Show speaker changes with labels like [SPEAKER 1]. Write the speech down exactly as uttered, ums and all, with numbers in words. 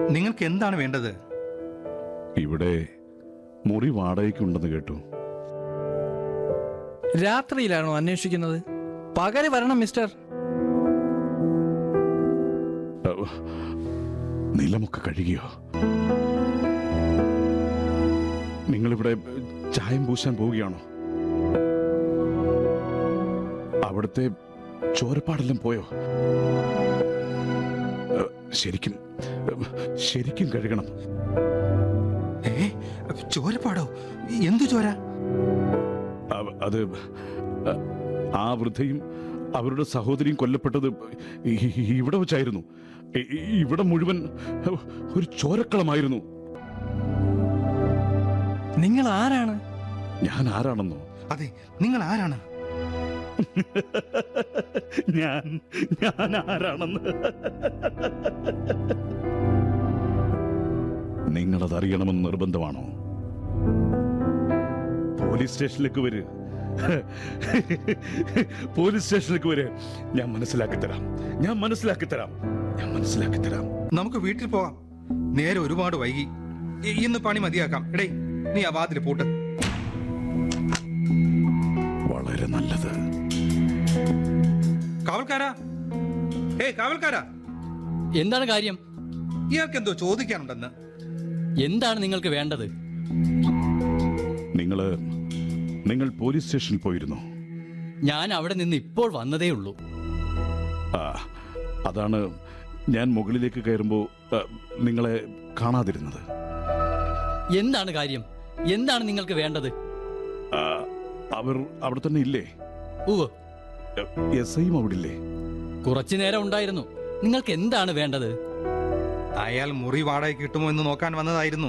[SPEAKER 1] നിങ്ങൾക്ക് എന്താണ് വേണ്ടത്?
[SPEAKER 2] ഇവിടെ മുറി വാടകയ്ക്കുണ്ടെന്ന് കേട്ടു.
[SPEAKER 3] രാത്രിയിലാണോ അന്വേഷിക്കുന്നത്? പകല് വരണം മിസ്റ്റർ.
[SPEAKER 2] നിലമൊക്കെ കഴുകിയോ? നിങ്ങളിവിടെ ചായം പൂശാൻ പോവുകയാണോ? അവിടുത്തെ ചോരപ്പാടെല്ലാം പോയോ? ശരിക്കും ശരിക്കും കഴുകണം.
[SPEAKER 1] ഏ ചോരപ്പാടോ? എന്തു ചോര?
[SPEAKER 2] അത് ആ വൃദ്ധയും അവരുടെ സഹോദരിയും കൊല്ലപ്പെട്ടത് ഇവിടെ വെച്ചായിരുന്നു. ഇവിടെ മുഴുവൻ ഒരു ചോരക്കളമായിരുന്നു.
[SPEAKER 3] നിങ്ങൾ ആരാണ്?
[SPEAKER 2] ഞാൻ ആരാണെന്നോ?
[SPEAKER 1] അതെ, നിങ്ങൾ ആരാണ്?
[SPEAKER 2] ഞാൻ ഞാൻ ആരാണെന്ന് നിങ്ങളതറിയണമെന്ന് നിർബന്ധമാണോ? പോലീസ് സ്റ്റേഷനിലേക്ക് വരൂ. പോലീസ് സ്റ്റേഷനിലേക്ക് വരെ ഞാൻ മനസ്സിലാക്കി തരാം. ഞാൻ മനസ്സിലാക്കി തരാം. ഞാൻ മനസ്സിലാക്കി തരാം.
[SPEAKER 1] നമുക്ക് വീട്ടിൽ പോകാം. നേരെ ഒരുപാട് വൈകി. ഇന്ന് പണി മതിയാക്കാം. എടേ, നീ ആ വാതിൽ പൂട്ട്.
[SPEAKER 2] വളരെ നല്ലത്.
[SPEAKER 1] കാവൽക്കാരാ, ഏ കാവൽക്കാരാ,
[SPEAKER 4] എന്താണ് കാര്യം?
[SPEAKER 1] ഇയാൾക്ക് എന്തോ ചോദിക്കാനുണ്ടെന്ന്.
[SPEAKER 4] എന്താണ് നിങ്ങൾക്ക് വേണ്ടത്?
[SPEAKER 2] നിങ്ങള് നിങ്ങൾ പോലീസ് സ്റ്റേഷനിൽ പോയിരുന്നോ?
[SPEAKER 4] ഞാൻ അവിടെ നിന്ന് ഇപ്പോൾ വന്നതേ ഉള്ളൂ.
[SPEAKER 2] ആ, അതാണ് ഞാൻ മുകളിലേക്ക് കയറുമ്പോൾ നിങ്ങളെ കാണാതിരുന്നത്.
[SPEAKER 4] എന്താണ് കാര്യം? എന്താണ് നിങ്ങൾക്ക് വേണ്ടത്?
[SPEAKER 2] അവർ അവിടെ തന്നെ ഇല്ലേ?
[SPEAKER 4] ഉവ്വ്.
[SPEAKER 2] എസ് ഐയും അവിടെ ഇല്ലേ?
[SPEAKER 4] കുറച്ചു നേരം ഉണ്ടായിരുന്നു. നിങ്ങൾക്ക് എന്താണ് വേണ്ടത്?
[SPEAKER 1] അയാൾ മുറി വാടക കിട്ടുമോ എന്ന് നോക്കാൻ വന്നതായിരുന്നു.